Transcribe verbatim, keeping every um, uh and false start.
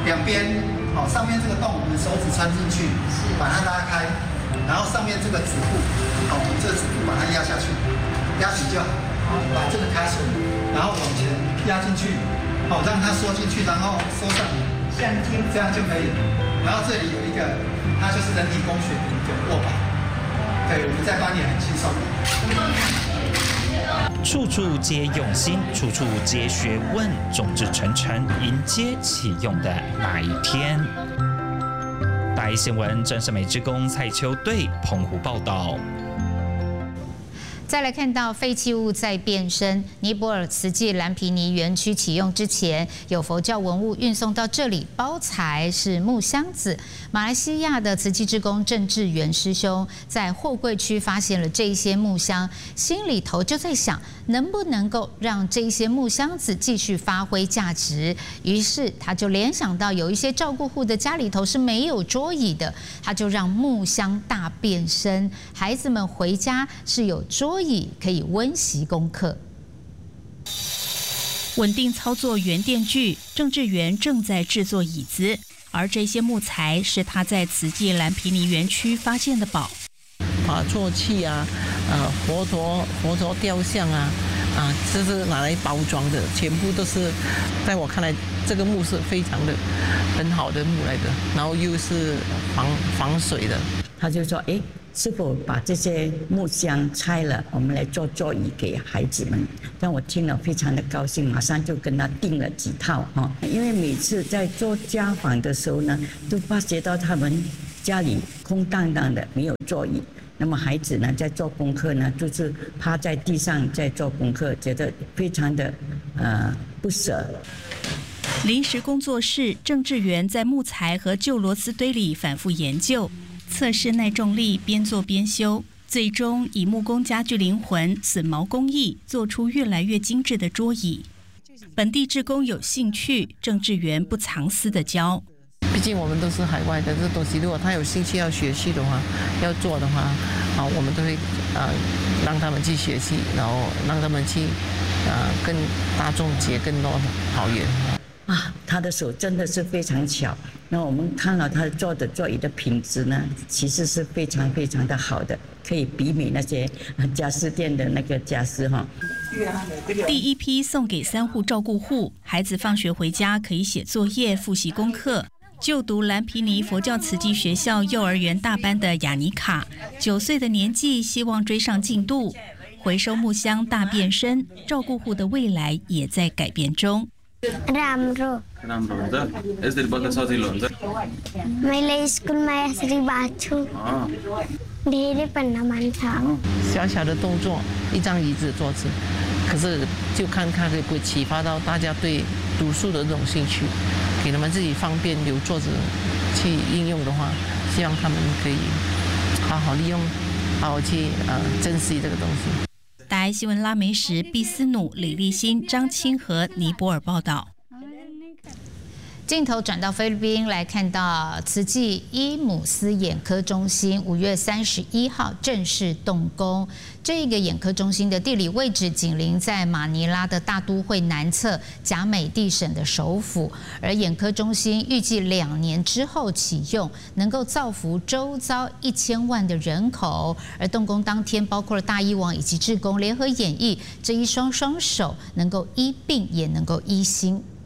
两边好、哦，上面这个洞我们手指穿进去，把它拉开，然后上面这个指腹，好、哦，我们这个指腹把它压下去，压紧就好。好，把这个卡榫，然后往前压进去，好、哦，让它缩进去，然后收上来， 像金这样就可以了。然后这里有一个，它就是人体工学的一个握把，对，我们在帮你很轻松。 处处皆用心，处处皆学问，众志成城，迎接启用的那一天。大一新闻郑胜美职工蔡秋队澎湖报道。 再来看到废弃物再变身，尼泊尔慈济蓝毗尼园区启用之前，有佛教文物运送到这里，包材是木箱子。马来西亚的慈济志工郑志源师兄在货柜区发现了这些木箱，心里头就在想，能不能够让这些木箱子继续发挥价值？于是他就联想到有一些照顾户的家里头是没有桌椅的，他就让木箱大变身，孩子们回家是有桌椅可以温习功课。 稳定操作圆电锯，郑志源正在制作椅子，而这些木材是他在慈济蓝毗尼园区发现的宝。 打坐器啊，呃，佛陀佛陀雕像啊，啊，这是拿来包装的，全部都是，在我看来，这个木是非常的很好的木来的，然后又是防防水的。 他就说：“哎，是否把这些木箱拆了，我们来做座椅给孩子们？”让我听了非常的高兴，马上就跟他订了几套哈。因为每次在做家访的时候呢，都发觉到他们家里空荡荡的，没有座椅。那么孩子呢，在做功课呢，就是趴在地上在做功课，觉得非常的呃不舍。 临时工作室郑志源在木材和旧螺丝堆里反复研究，测试耐重力，边做边修，最终以木工家具灵魂榫毛工艺做出越来越精致的桌椅。本地志工有兴趣，郑志源不藏私的教。 毕竟我们都是海外的，这东西如果他有兴趣要学习的话，要做的话，啊，我们都会啊让他们去学习，然后让他们去啊跟大众结更多好缘。 啊，他的手真的是非常巧。那我们看了他做的座椅的品质呢，其实是非常非常的好的，可以媲美那些家私店的那个家私哈。 第一批送给三户照顾户，孩子放学回家可以写作业、复习功课。就读蓝毗尼佛教慈济学校幼儿园大班的雅尼卡，九岁的年纪，希望追上进度。回收木箱大变身，照顾户的未来也在改变中。 Ramro. Ramro, sir. Is there but a loan, sir? My school, my Sri Bachu. Ah. Dheere panna man tha. 小小的动作，一张椅子坐着，可是就看看会不会启发到大家对读书的这种兴趣，给他们自己方便有桌子去应用的话，希望他们可以好好利用，好好去呃珍惜这个东西。 大爱新闻拉美什、毕斯努、李立新、张清和、尼泊尔报道。 镜头转到菲律宾来看到慈济伊姆斯眼科中心五月三十一号正式动工。这个眼科中心的地理位置紧邻在马尼拉的大都会南侧甲美地省的首府，而眼科中心预计两年之后启用，能够造福周遭一千万的人口。而动工当天，包括了大医王以及志工联合演绎这一双双手，能够医病也能够医心。